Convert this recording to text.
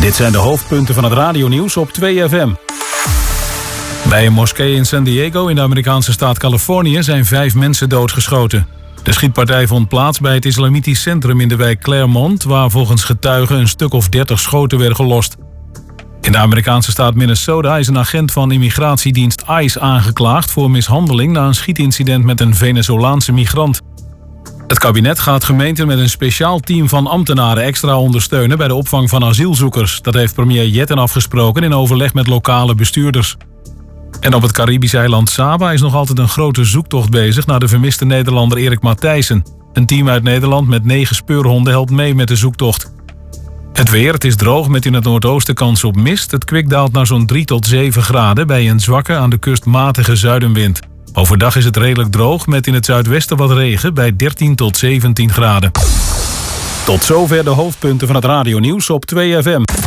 Dit zijn de hoofdpunten van het radionieuws op 2FM. Bij een moskee in San Diego in de Amerikaanse staat Californië zijn 5 mensen doodgeschoten. De schietpartij vond plaats bij het islamitisch centrum in de wijk Claremont, waar volgens getuigen een stuk of 30 schoten werden gelost. In de Amerikaanse staat Minnesota is een agent van immigratiedienst ICE aangeklaagd voor mishandeling na een schietincident met een Venezolaanse migrant. Het kabinet gaat gemeenten met een speciaal team van ambtenaren extra ondersteunen bij de opvang van asielzoekers. Dat heeft premier Jetten afgesproken in overleg met lokale bestuurders. En op het Caribische eiland Saba is nog altijd een grote zoektocht bezig naar de vermiste Nederlander Erik Matthijssen. Een team uit Nederland met 9 speurhonden helpt mee met de zoektocht. Het weer, het is droog met in het noordoosten kans op mist. Het kwik daalt naar zo'n 3 tot 7 graden bij een zwakke aan de kust matige zuidenwind. Overdag is het redelijk droog met in het zuidwesten wat regen bij 13 tot 17 graden. Tot zover de hoofdpunten van het radionieuws op 2FM.